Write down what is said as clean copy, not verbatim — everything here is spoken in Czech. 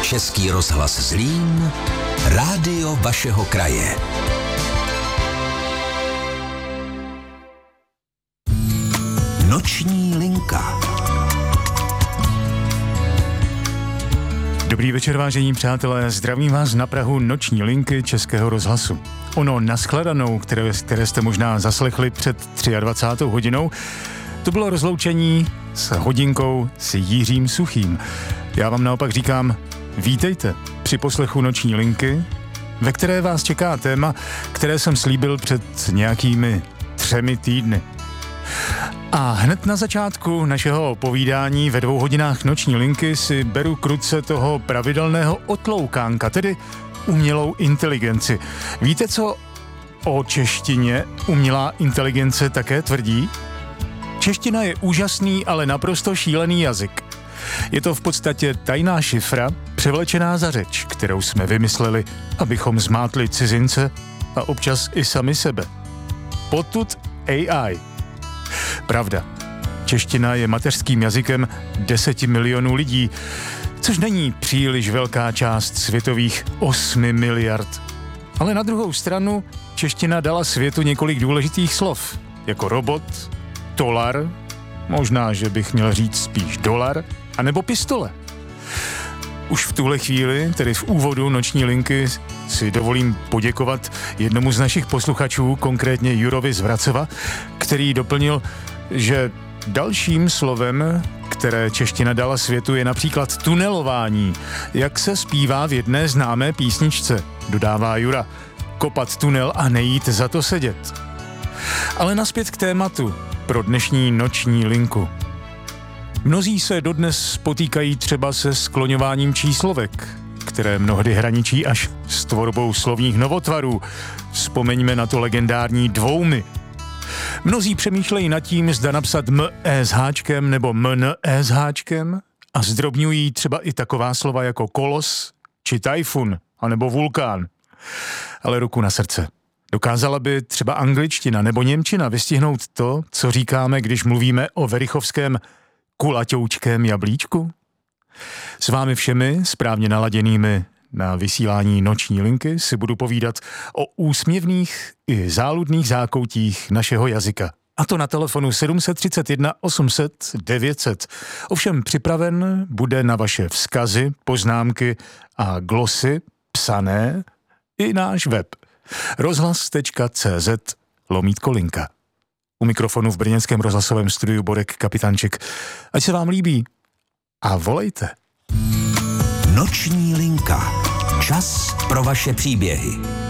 Český rozhlas Zlín, rádio vašeho kraje. Noční linka. Dobrý večer, vážení přátelé, zdravím vás na prahu Noční linky Českého rozhlasu. Ono nashledanou, které jste možná zaslechli před 23. hodinou, to bylo rozloučení s hodinkou s Jiřím Suchým. Já vám naopak říkám, vítejte při poslechu Noční linky, ve které vás čeká téma, které jsem slíbil před nějakými 3 týdny. A hned na začátku našeho povídání ve 2 hodinách Noční linky si beru k ruce toho pravidelného otloukánka, tedy umělou inteligenci. Víte, co o češtině umělá inteligence také tvrdí? Čeština je úžasný, ale naprosto šílený jazyk. Je to v podstatě tajná šifra, převlečená za řeč, kterou jsme vymysleli, abychom zmátli cizince a občas i sami sebe. Potud AI. Pravda. Čeština je mateřským jazykem 10 milionů lidí, což není příliš velká část světových 8 miliard. Ale na druhou stranu čeština dala světu několik důležitých slov, jako robot, tolar, možná, že bych měl říct spíš dolar, anebo pistole. Už v tuhle chvíli, tedy v úvodu Noční linky, si dovolím poděkovat jednomu z našich posluchačů, konkrétně Jurovi z Vracova, který doplnil, že dalším slovem, které čeština dala světu, je například tunelování, jak se zpívá v jedné známé písničce, dodává Jura. Kopat tunel a nejít za to sedět. Ale nazpět k tématu pro dnešní Noční linku. Mnozí se dodnes potýkají třeba se skloňováním číslovek, které mnohdy hraničí až s tvorbou slovních novotvarů. Vzpomeňme na to legendární dvoumy. Mnozí přemýšlejí nad tím, zda napsat M-E s háčkem nebo M-N-E s háčkem a zdrobňují třeba i taková slova jako kolos či tajfun anebo vulkán. Ale ruku na srdce. Dokázala by třeba angličtina nebo němčina vystihnout to, co říkáme, když mluvíme o verichovském kulaťoučkém jablíčku? S vámi všemi, správně naladěnými na vysílání Noční linky, si budu povídat o úsměvných i záludných zákoutích našeho jazyka. A to na telefonu 731 800 900. Ovšem připraven bude na vaše vzkazy, poznámky a glosy psané i náš web rozhlas.cz/linka. U mikrofonu v brněnském rozhlasovém studiu Borek Kapitanček. Ať se vám líbí a volejte. Noční linka. Čas pro vaše příběhy.